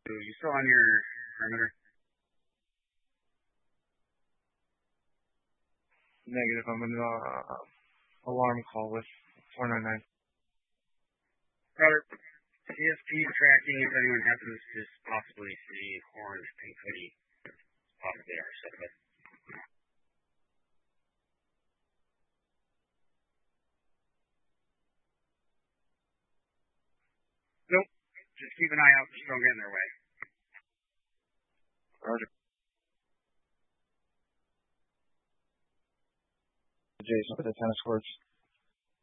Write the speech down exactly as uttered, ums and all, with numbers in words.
So you still on your perimeter? Negative. I'm in the uh, alarm call with four nine nine. Robert, C S P tracking if anyone happens to possibly see orange pink hoodie. Possibly our suspect. Nope. Just keep an eye out. Just don't get in their way. Roger. Jason for the tennis courts.